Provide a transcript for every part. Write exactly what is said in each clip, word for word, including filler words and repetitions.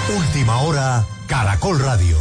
Última hora, Caracol Radio.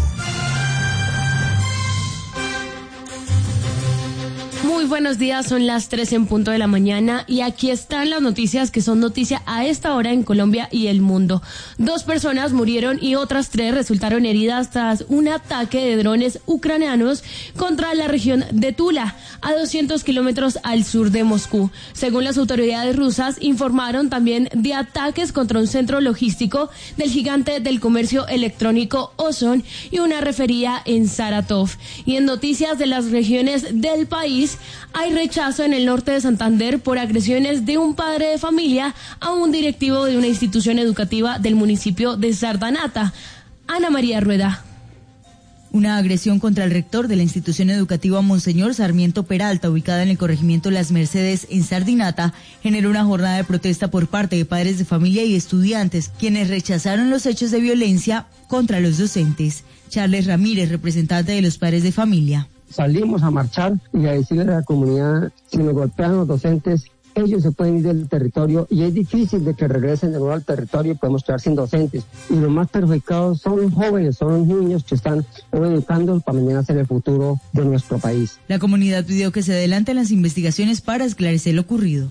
Muy buenos días, son las tres en punto de la mañana y aquí están las noticias que son noticia a esta hora en Colombia y el mundo. Dos personas murieron y otras tres resultaron heridas tras un ataque de drones ucranianos contra la región de Tula, a doscientos kilómetros al sur de Moscú. Según las autoridades rusas, informaron también de ataques contra un centro logístico del gigante del comercio electrónico Ozon y una refinería en Saratov. Y en noticias de las regiones del país, hay rechazo en el norte de Santander por agresiones de un padre de familia a un directivo de una institución educativa del municipio de Sardanata. Ana María Rueda. Una agresión contra el rector de la institución educativa Monseñor Sarmiento Peralta, ubicada en el corregimiento Las Mercedes, en Sardinata, generó una jornada de protesta por parte de padres de familia y estudiantes, quienes rechazaron los hechos de violencia contra los docentes. Charles Ramírez, representante de los padres de familia. Salimos a marchar y a decirle a la comunidad, si nos golpean los docentes, ellos se pueden ir del territorio y es difícil de que regresen de nuevo al territorio y podemos quedar sin docentes. Y los más perjudicados son los jóvenes, son los niños que están educando para mañana ser el futuro de nuestro país. La comunidad pidió que se adelanten las investigaciones para esclarecer lo ocurrido.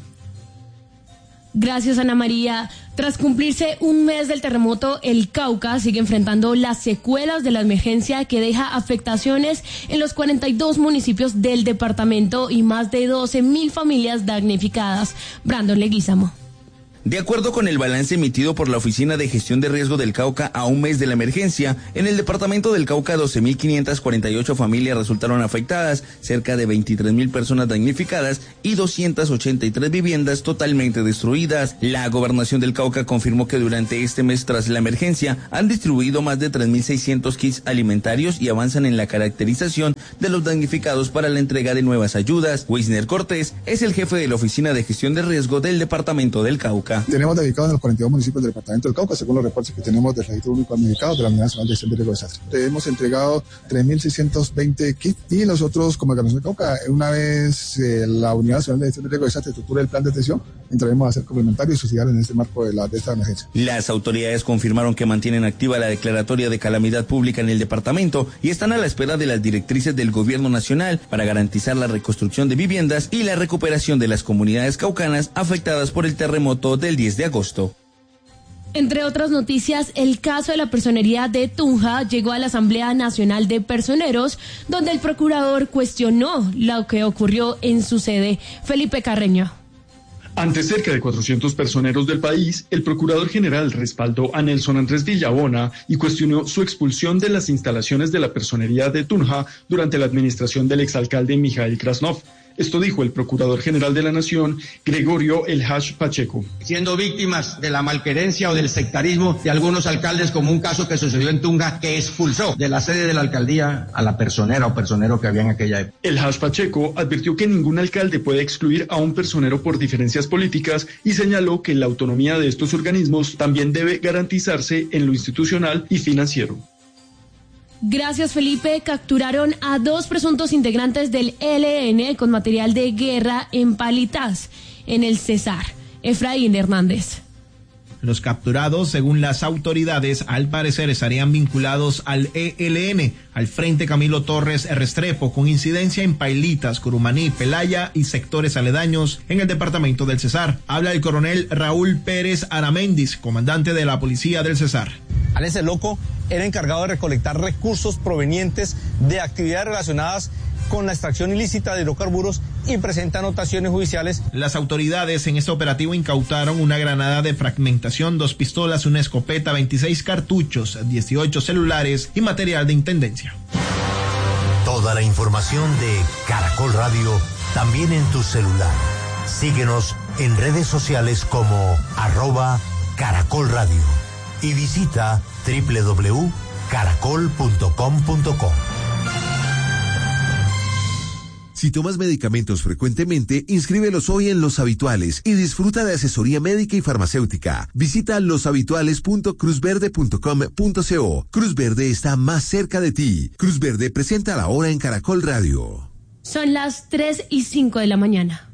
Gracias, Ana María. Tras cumplirse un mes del terremoto, el Cauca sigue enfrentando las secuelas de la emergencia que deja afectaciones en los cuarenta y dos municipios del departamento y más de doce mil familias damnificadas. Brandon Leguízamo. De acuerdo con el balance emitido por la Oficina de Gestión de Riesgo del Cauca a un mes de la emergencia, en el departamento del Cauca doce mil quinientas cuarenta y ocho familias resultaron afectadas, cerca de veintitrés mil personas damnificadas y doscientas ochenta y tres viviendas totalmente destruidas. La Gobernación del Cauca confirmó que durante este mes tras la emergencia han distribuido más de tres mil seiscientos kits alimentarios y avanzan en la caracterización de los damnificados para la entrega de nuevas ayudas. Wisner Cortés es el jefe de la Oficina de Gestión de Riesgo del departamento del Cauca. Tenemos dedicados en los cuarenta y dos municipios del departamento del Cauca, según los reportes que tenemos del Registro Único Administrado de la Unidad Nacional de Gestión de Riesgo de Desastre. Hemos entregado tres mil seiscientos veinte kits y nosotros, como Gobernación del Cauca, una vez eh, la Unidad Nacional de Gestión de Riesgo de Desastre estructure el plan de atención, entraremos a ser complementarios y subsidiarios en este marco de, la, de esta emergencia. Las autoridades confirmaron que mantienen activa la declaratoria de calamidad pública en el departamento y están a la espera de las directrices del gobierno nacional para garantizar la reconstrucción de viviendas y la recuperación de las comunidades caucanas afectadas por el terremoto del diez de agosto. Entre otras noticias, el caso de la personería de Tunja llegó a la Asamblea Nacional de Personeros, donde el procurador cuestionó lo que ocurrió en su sede. Felipe Carreño. Ante cerca de cuatrocientos personeros del país, el Procurador General respaldó a Nelson Andrés Villabona y cuestionó su expulsión de las instalaciones de la personería de Tunja durante la administración del exalcalde Mijail Krasnov. Esto dijo el Procurador General de la Nación, Gregorio El Hash Pacheco. Siendo víctimas de la malquerencia o del sectarismo de algunos alcaldes, como un caso que sucedió en Tunja, que expulsó de la sede de la alcaldía a la personera o personero que había en aquella época. El Hash Pacheco advirtió que ningún alcalde puede excluir a un personero por diferencias políticas y señaló que la autonomía de estos organismos también debe garantizarse en lo institucional y financiero. Gracias, Felipe. Capturaron a dos presuntos integrantes del E L N con material de guerra en Palitas, en el Cesar. Efraín Hernández. Los capturados, según las autoridades, al parecer estarían vinculados al E L N, al Frente Camilo Torres Restrepo, con incidencia en Pailitas, Curumaní, Pelaya y sectores aledaños en el departamento del Cesar. Habla el coronel Raúl Pérez Aramendis, comandante de la policía del Cesar. Ese loco era encargado de recolectar recursos provenientes de actividades relacionadas con la extracción ilícita de hidrocarburos y presenta anotaciones judiciales. Las autoridades en este operativo incautaron una granada de fragmentación, dos pistolas, una escopeta, veintiséis cartuchos, dieciocho celulares y material de intendencia. Toda la información de Caracol Radio también en tu celular. Síguenos en redes sociales como arroba Caracol Radio y visita doble u doble u doble u punto caracol punto com punto co. Si tomas medicamentos frecuentemente, inscríbelos hoy en Los Habituales y disfruta de asesoría médica y farmacéutica. Visita los habituales punto cruz verde punto com punto co. Cruz Verde está más cerca de ti. Cruz Verde presenta la hora en Caracol Radio. Son las tres y cinco de la mañana.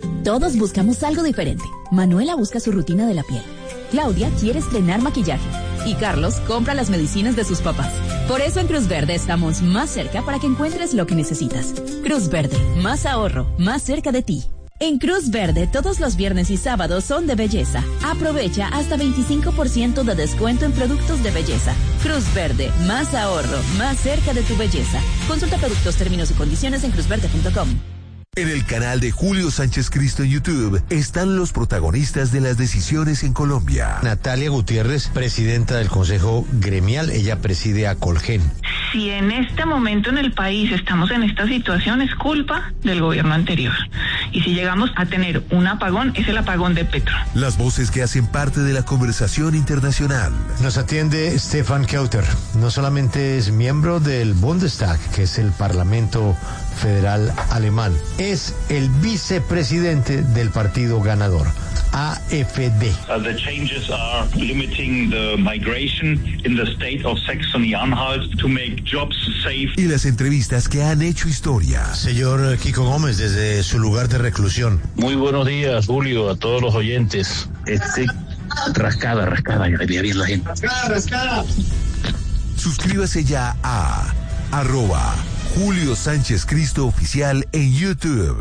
Todos buscamos algo diferente. Manuela busca su rutina de la piel. Claudia quiere estrenar maquillaje. Y Carlos compra las medicinas de sus papás. Por eso en Cruz Verde estamos más cerca para que encuentres lo que necesitas. Cruz Verde, más ahorro, más cerca de ti. En Cruz Verde, todos los viernes y sábados son de belleza. Aprovecha hasta veinticinco por ciento de descuento en productos de belleza. Cruz Verde, más ahorro, más cerca de tu belleza. Consulta productos, términos y condiciones en cruz verde punto com. En el canal de Julio Sánchez Cristo en YouTube están los protagonistas de las decisiones en Colombia. Natalia Gutiérrez, presidenta del Consejo Gremial, ella preside a Colgen. Si en este momento en el país estamos en esta situación, es culpa del gobierno anterior. Y si llegamos a tener un apagón, es el apagón de Petro. Las voces que hacen parte de la conversación internacional. Nos atiende Stefan Kauter. No solamente es miembro del Bundestag, que es el Parlamento Federal Alemán, es el vicepresidente del partido ganador, A F D. Uh, the changes are limiting the migration in the state of Saxony-Anhalt to make jobs safe. Y las entrevistas que han hecho historia. Señor Kiko Gómez, desde su lugar de reclusión. Muy buenos días, Julio, a todos los oyentes. Este, rascada, rascada, ya veía bien la gente. Rascada, rascada. Suscríbase ya a arroba Julio Sánchez Cristo Oficial en YouTube.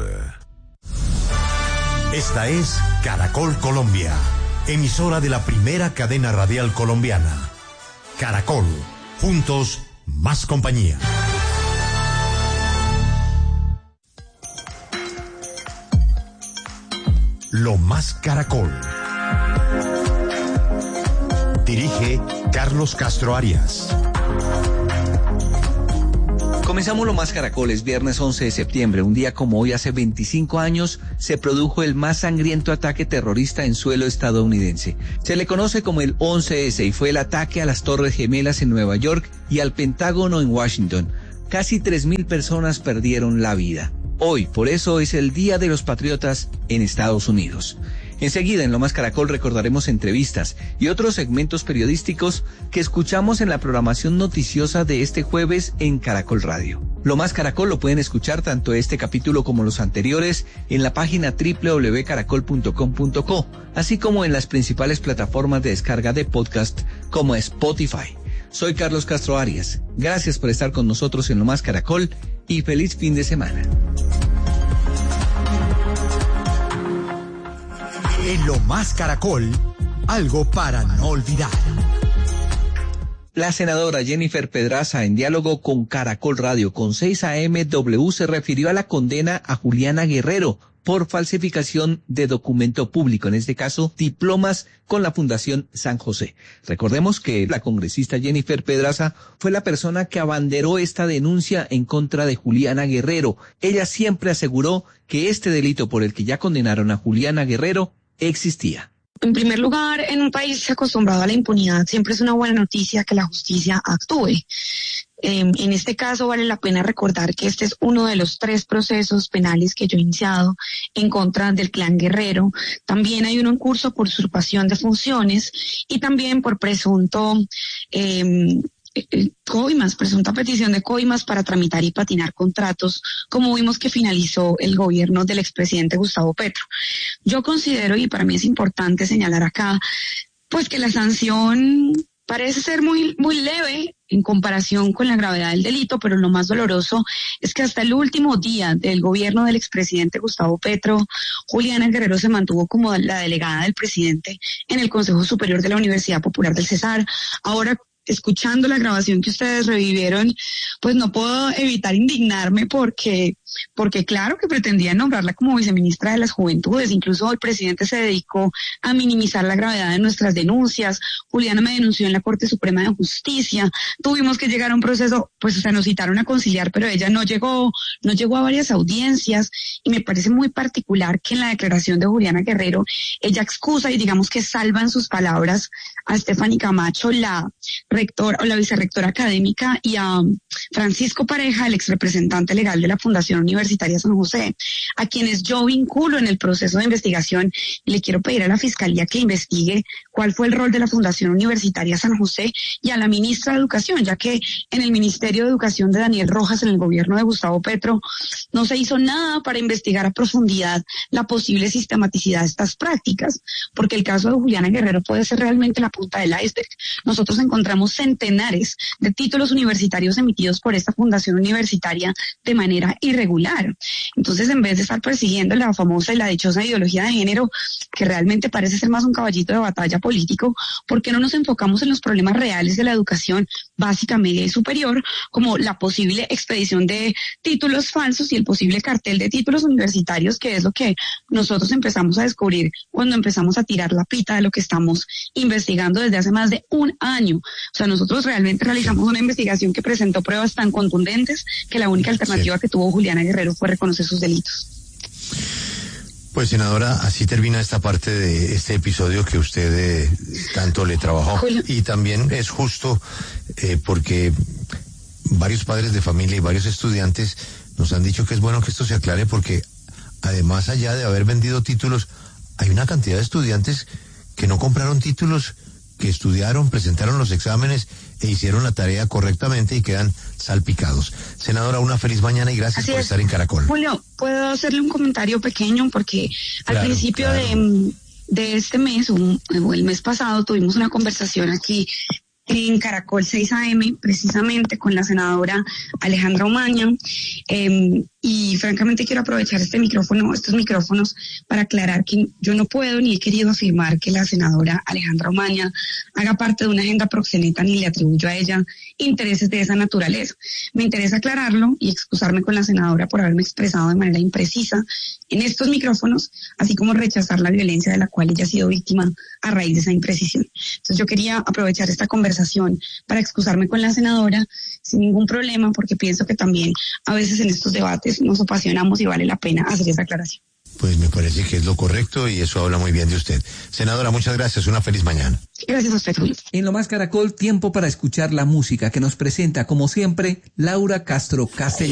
Esta es Caracol Colombia, emisora de la primera cadena radial colombiana. Caracol, juntos, más compañía. Lo más Caracol. Dirige Carlos Castro Arias. Comenzamos Lo Más Caracol, es viernes once de septiembre. Un día como hoy, hace veinticinco años, se produjo el más sangriento ataque terrorista en suelo estadounidense. Se le conoce como el once ese y fue el ataque a las Torres Gemelas en Nueva York y al Pentágono en Washington. Casi tres mil personas perdieron la vida. Hoy, por eso, es el Día de los Patriotas en Estados Unidos. Enseguida, en Lo Más Caracol, recordaremos entrevistas y otros segmentos periodísticos que escuchamos en la programación noticiosa de este jueves en Caracol Radio. Lo Más Caracol lo pueden escuchar tanto este capítulo como los anteriores en la página doble u doble u doble u punto caracol punto com punto co, así como en las principales plataformas de descarga de podcast como Spotify. Soy Carlos Castro Arias. Gracias por estar con nosotros en Lo Más Caracol y feliz fin de semana. En Lo Más Caracol, algo para no olvidar. La senadora Jennifer Pedraza, en diálogo con Caracol Radio, con seis A M W, se refirió a la condena a Juliana Guerrero por falsificación de documento público, en este caso, diplomas con la Fundación San José. Recordemos que la congresista Jennifer Pedraza fue la persona que abanderó esta denuncia en contra de Juliana Guerrero. Ella siempre aseguró que este delito por el que ya condenaron a Juliana Guerrero existía. En primer lugar, en un país acostumbrado a la impunidad, siempre es una buena noticia que la justicia actúe. Eh, en este caso vale la pena recordar que este es uno de los tres procesos penales que yo he iniciado en contra del clan Guerrero. También hay uno en curso por usurpación de funciones y también por presunto eh, coimas, presunta petición de coimas para tramitar y patinar contratos, como vimos que finalizó el gobierno del expresidente Gustavo Petro. Yo considero, y para mí es importante señalar acá, pues que la sanción parece ser muy, muy leve en comparación con la gravedad del delito, pero lo más doloroso es que hasta el último día del gobierno del expresidente Gustavo Petro, Juliana Guerrero se mantuvo como la delegada del presidente en el Consejo Superior de la Universidad Popular del Cesar. Ahora, escuchando la grabación que ustedes revivieron, pues no puedo evitar indignarme porque, porque claro que pretendían nombrarla como viceministra de las Juventudes. Incluso el presidente se dedicó a minimizar la gravedad de nuestras denuncias. Juliana me denunció en la Corte Suprema de Justicia. Tuvimos que llegar a un proceso, pues o sea, nos citaron a conciliar, pero ella no llegó, no llegó a varias audiencias. Y me parece muy particular que en la declaración de Juliana Guerrero, ella excusa y digamos que salva en sus palabras a Stephanie Camacho la rector o la vicerrectora académica, y a Francisco Pareja, el ex representante legal de la Fundación Universitaria San José, a quienes yo vinculo en el proceso de investigación, y le quiero pedir a la Fiscalía que investigue cuál fue el rol de la Fundación Universitaria San José, y a la ministra de Educación, ya que en el Ministerio de Educación de Daniel Rojas, en el gobierno de Gustavo Petro, no se hizo nada para investigar a profundidad la posible sistematicidad de estas prácticas, porque el caso de Juliana Guerrero puede ser realmente la punta del iceberg. Nosotros encontramos centenares de títulos universitarios emitidos por esta fundación universitaria de manera irregular. Entonces, en vez de estar persiguiendo la famosa y la dichosa ideología de género, que realmente parece ser más un caballito de batalla político, ¿por qué no nos enfocamos en los problemas reales de la educación básica, media y superior, como la posible expedición de títulos falsos y el posible cartel de títulos universitarios, que es lo que nosotros empezamos a descubrir cuando empezamos a tirar la pita de lo que estamos investigando desde hace más de un año? O sea, nosotros realmente realizamos una investigación que presentó pruebas tan contundentes que la única alternativa sí. que tuvo Juliana Guerrero fue reconocer sus delitos. Pues, senadora, así termina esta parte de este episodio que usted eh, tanto le trabajó. Julio. Y también es justo eh, porque varios padres de familia y varios estudiantes nos han dicho que es bueno que esto se aclare, porque además, allá de haber vendido títulos, hay una cantidad de estudiantes que no compraron títulos, que estudiaron, presentaron los exámenes e hicieron la tarea correctamente y quedan salpicados. Senadora, una feliz mañana y gracias Así por es. estar en Caracol. Julio, ¿puedo hacerle un comentario pequeño? Porque claro, al principio claro. de, de este mes, o el mes pasado, tuvimos una conversación aquí en Caracol seis A M, precisamente con la senadora Alejandra Omaña, eh, y francamente quiero aprovechar este micrófono, estos micrófonos, para aclarar que yo no puedo ni he querido afirmar que la senadora Alejandra Omaña haga parte de una agenda proxeneta, ni le atribuyo a ella intereses de esa naturaleza. Me interesa aclararlo y excusarme con la senadora por haberme expresado de manera imprecisa en estos micrófonos, así como rechazar la violencia de la cual ella ha sido víctima a raíz de esa imprecisión. Entonces yo quería aprovechar esta conversación para excusarme con la senadora sin ningún problema, porque pienso que también a veces en estos debates nos apasionamos y vale la pena hacer esa aclaración. Pues me parece que es lo correcto y eso habla muy bien de usted. Senadora, muchas gracias. Una feliz mañana. Gracias a usted, Julio. En Lo Más Caracol, tiempo para escuchar la música que nos presenta, como siempre, Laura Castro Castellano.